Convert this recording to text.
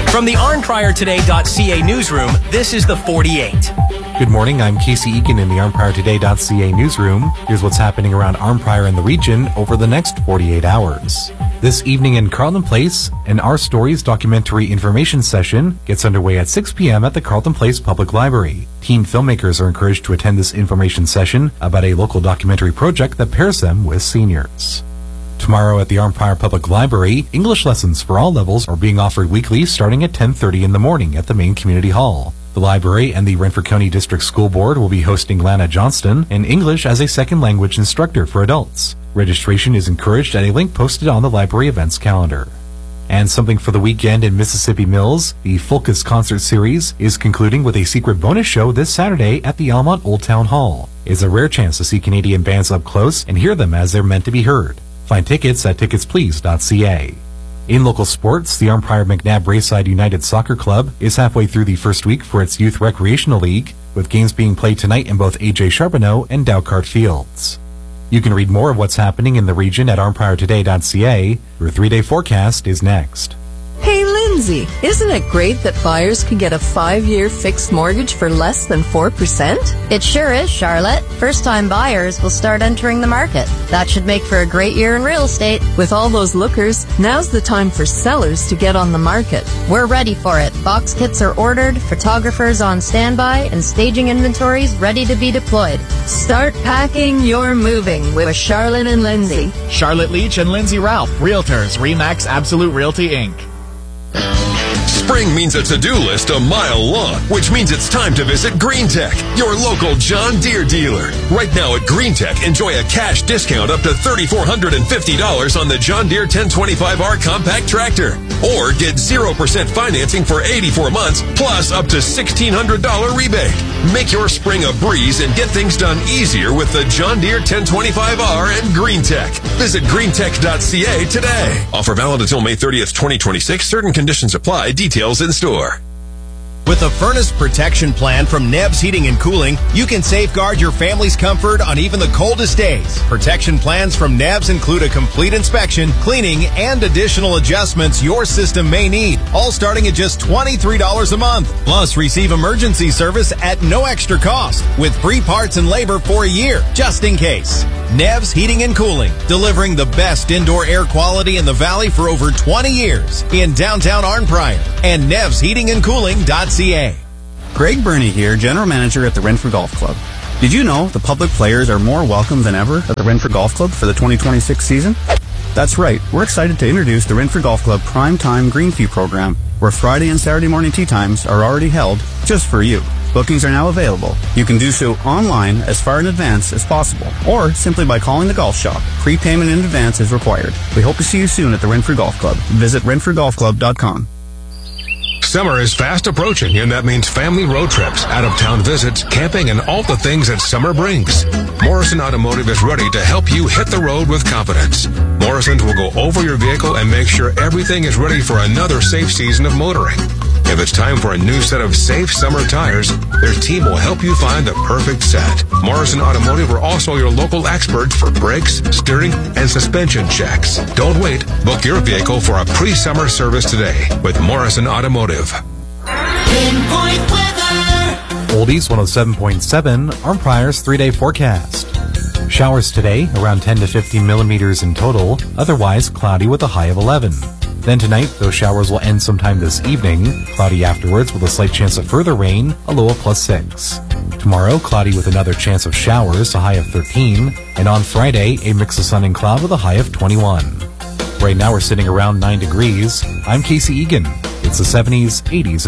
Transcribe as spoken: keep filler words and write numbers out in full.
From the arn prior today dot c a newsroom, this is the forty-eight. Good morning, I'm Casey Eakin in the arn prior today dot c a newsroom. Here's what's happening around Arnprior and the region over the next forty-eight hours. This evening in Carleton Place, an Our Stories documentary information session gets underway at six p.m. at the Carleton Place Public Library. Teen filmmakers are encouraged to attend this information session about a local documentary project that pairs them with seniors. Tomorrow at the Arnprior Public Library, English lessons for all levels are being offered weekly starting at ten thirty in the morning at the main community hall. The library and the Renfrew County District School Board will be hosting Lana Johnston, an English as a second language instructor for adults. Registration is encouraged at a link posted on the library events calendar. And something for the weekend in Mississippi Mills, the Fulcus Concert Series is concluding with a secret bonus show this Saturday at the Almont Old Town Hall. It's a rare chance to see Canadian bands up close and hear them as they're meant to be heard. Find tickets at tickets please dot c a. In local sports, the Arnprior McNabb Braeside United Soccer Club is halfway through the first week for its Youth Recreational League, with games being played tonight in both A J Charbonneau and Dowcart Fields. You can read more of what's happening in the region at arn prior today dot c a. Your three-day forecast is next. Hey, Lindsay, isn't it great that buyers can get a five-year fixed mortgage for less than four percent? It sure is, Charlotte. First-time buyers will start entering the market. That should make for a great year in real estate. With all those lookers, now's the time for sellers to get on the market. We're ready for it. Box kits are ordered, photographers on standby, and staging inventories ready to be deployed. Start packing your moving with Charlotte and Lindsay. Charlotte Leach and Lindsay Ralph, Realtors, Remax Absolute Realty, Incorporated. Spring means a to-do list a mile long, which means it's time to visit GreenTech, your local John Deere dealer. Right now at GreenTech, enjoy a cash discount up to three thousand four hundred fifty dollars on the John Deere ten twenty-five R compact tractor. Or get zero percent financing for eighty-four months, plus up to sixteen hundred dollars rebate. Make your spring a breeze and get things done easier with the John Deere ten twenty-five R and GreenTech. Visit green tech dot c a today. Offer valid until May thirtieth, twenty twenty-six. Certain conditions apply. Details in store. With a furnace protection plan from Nebs Heating and Cooling, you can safeguard your family's comfort on even the coldest days. Protection plans from Nebs include a complete inspection, cleaning, and additional adjustments your system may need, all starting at just twenty-three dollars a month. Plus, receive emergency service at no extra cost, with free parts and labor for a year, just in case. Nebs Heating and Cooling, delivering the best indoor air quality in the valley for over twenty years in downtown Arnprior, and nebs heating and cooling dot c a. Greg Burney here, General Manager at the Renfrew Golf Club. Did you know the public players are more welcome than ever at the Renfrew Golf Club for the twenty twenty-six season? That's right, we're excited to introduce the Renfrew Golf Club Prime Time Green Fee Program, where Friday and Saturday morning tee times are already held just for you. Bookings are now available. You can do so online as far in advance as possible, or simply by calling the golf shop. Prepayment in advance is required. We hope to see you soon at the Renfrew Golf Club. Visit renfrew golf club dot com. Summer is fast approaching, and that means family road trips, out-of-town visits, camping, and all the things that summer brings. Morrison Automotive is ready to help you hit the road with confidence. Morrison will go over your vehicle and make sure everything is ready for another safe season of motoring. If it's time for a new set of safe summer tires, their team will help you find the perfect set. Morrison Automotive are also your local experts for brakes, steering, and suspension checks. Don't wait. Book your vehicle for a pre-summer service today with Morrison Automotive. Pinpoint weather. Oldies one oh seven point seven, Arnprior's three-day forecast. Showers today, around ten to fifteen millimeters in total, otherwise cloudy with a high of eleven. Then tonight, those showers will end sometime this evening, cloudy afterwards with a slight chance of further rain, a low of plus six. Tomorrow, cloudy with another chance of showers, a high of thirteen, and on Friday, a mix of sun and cloud with a high of twenty-one. Right now, we're sitting around nine degrees. I'm Casey Egan. It's the seventies, eighties, and